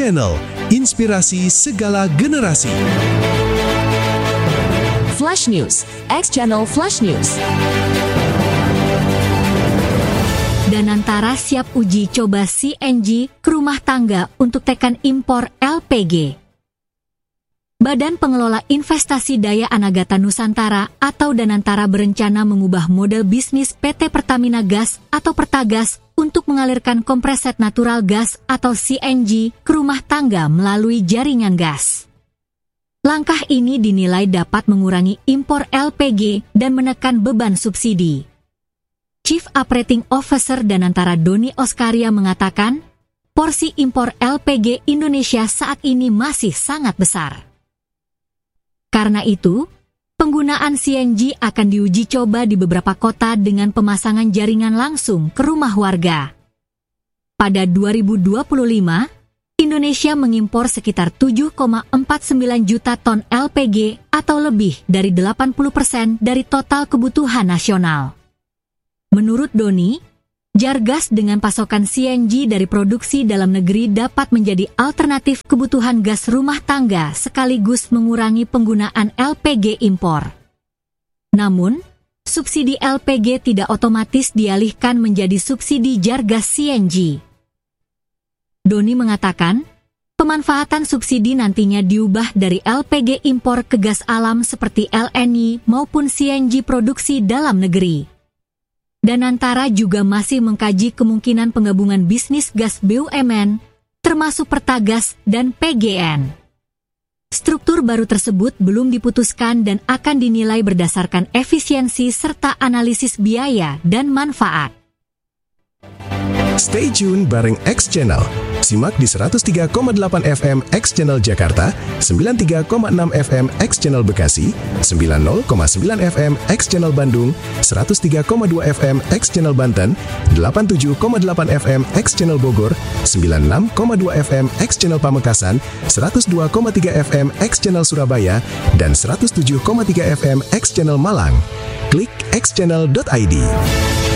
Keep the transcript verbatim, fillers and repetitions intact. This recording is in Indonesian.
Channel, inspirasi segala generasi. Flash News, X Channel Flash News. Danantara siap uji coba C N G ke rumah tangga untuk tekan impor L P G. Badan Pengelola Investasi Daya Anagata Nusantara atau Danantara berencana mengubah model bisnis P T Pertamina Gas atau Pertagas untuk mengalirkan kompreset natural gas atau C N G ke rumah tangga melalui jaringan gas. Langkah ini dinilai dapat mengurangi impor L P G dan menekan beban subsidi. Chief Operating Officer Danantara Doni Oskaria mengatakan, porsi impor L P G Indonesia saat ini masih sangat besar. Karena itu, penggunaan C N G akan diuji coba di beberapa kota dengan pemasangan jaringan langsung ke rumah warga. Pada dua ribu dua puluh lima, Indonesia mengimpor sekitar tujuh koma empat sembilan juta ton L P G atau lebih dari delapan puluh persen dari total kebutuhan nasional. Menurut Doni, jar gas dengan pasokan C N G dari produksi dalam negeri dapat menjadi alternatif kebutuhan gas rumah tangga sekaligus mengurangi penggunaan L P G impor. Namun, subsidi L P G tidak otomatis dialihkan menjadi subsidi jar gas C N G. Doni mengatakan, pemanfaatan subsidi nantinya diubah dari L P G impor ke gas alam seperti L N G maupun C N G produksi dalam negeri. Danantara juga masih mengkaji kemungkinan penggabungan bisnis gas B U M N, termasuk Pertagas dan P G N. Struktur baru tersebut belum diputuskan dan akan dinilai berdasarkan efisiensi serta analisis biaya dan manfaat. Stay tune bareng X Channel. Simak di seratus tiga koma delapan F M X Channel Jakarta, sembilan puluh tiga koma enam F M X Channel Bekasi, sembilan puluh koma sembilan F M X Channel Bandung, seratus tiga koma dua F M X Channel Banten, delapan puluh tujuh koma delapan F M X Channel Bogor, sembilan puluh enam koma dua F M X Channel Pamekasan, seratus dua koma tiga F M X Channel Surabaya, dan seratus tujuh koma tiga F M X Channel Malang. Klik x channel dot i d.